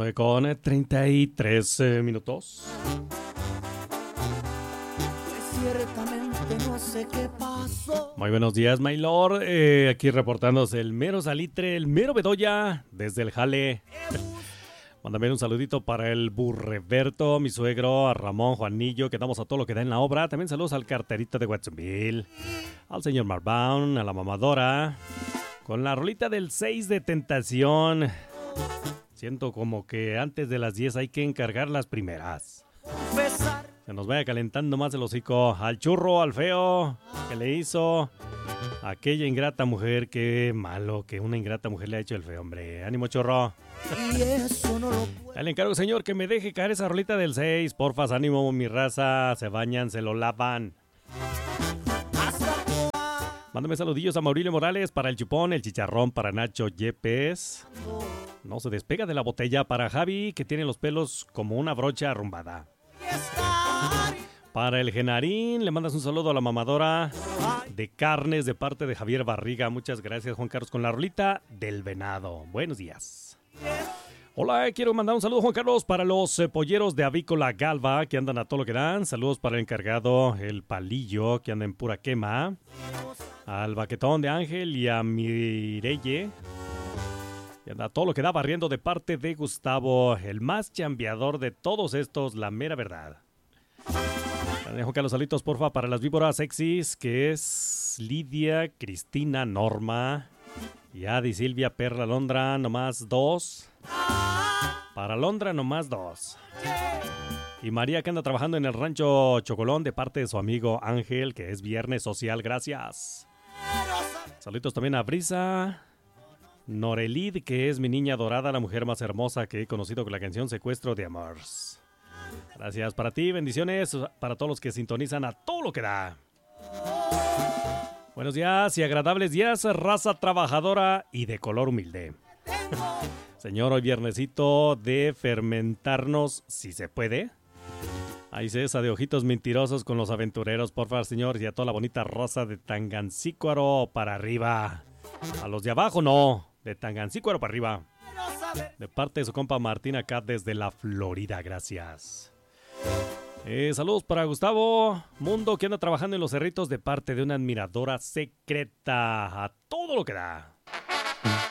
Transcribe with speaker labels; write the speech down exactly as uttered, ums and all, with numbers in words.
Speaker 1: nueve con treinta y tres eh, minutos.
Speaker 2: Ciertamente no sé qué pasó.
Speaker 1: Muy buenos días, my lord. Eh, aquí reportándose el mero Salitre, el mero Bedoya, desde el Jale. Mándame un saludito para el Burreberto, mi suegro, a Ramón, Juanillo, que damos a todo lo que da en la obra. También saludos al carterito de Watsonville, al señor Marbound, a la mamadora, con la rolita del seis de Tentación. Siento como que antes de las diez hay que encargar las primeras. Se nos vaya calentando más el hocico. Al churro, al feo, que le hizo aquella ingrata mujer. Qué malo que una ingrata mujer le ha hecho el feo, hombre. Ánimo, churro.
Speaker 2: Y eso no lo puedo.
Speaker 1: Ya le encargo, señor, que me deje caer esa rolita del seis. Porfas, ánimo, mi raza. Se bañan, se lo lavan. Mándame saludillos a Maurilio Morales para el Chupón, el Chicharrón para Nacho Yepes. No se despega de la botella para Javi, que tiene los pelos como una brocha arrumbada. Para el Genarín, le mandas un saludo a la mamadora de carnes de parte de Javier Barriga. Muchas gracias, Juan Carlos, con la rolita del venado. Buenos días. Hola, quiero mandar un saludo, Juan Carlos, para los eh, polleros de Avícola Galva, que andan a todo lo que dan. Saludos para el encargado, el Palillo, que anda en pura quema. Al Baquetón de Ángel y a Mirelle. Y anda a todo lo que da barriendo de parte de Gustavo, el más chambeador de todos estos, la mera verdad. Dejo que los salitos, porfa, para las víboras sexys, que es Lidia, Cristina, Norma y Adi, Silvia, Perla, Londra, nomás dos. Para Londra, nomás dos. Y María, que anda trabajando en el rancho Chocolón de parte de su amigo Ángel, que es viernes social, gracias. Saluditos también a Brisa, Norelid, que es mi niña dorada, la mujer más hermosa que he conocido con la canción Secuestro de Amores. Gracias para ti, bendiciones para todos los que sintonizan a todo lo que da. Buenos días y agradables días, raza trabajadora y de color humilde. Señor, hoy viernesito de fermentarnos, si se puede. Ahí se esa de ojitos mentirosos con los aventureros, por favor, señor, y a toda la bonita raza de Tangancícuaro para arriba. A los de abajo no, de Tangancícuaro para arriba. De parte de su compa Martín acá desde la Florida, gracias. Eh, saludos para Gustavo Mundo, que anda trabajando en los cerritos de parte de una admiradora secreta. A todo lo que da.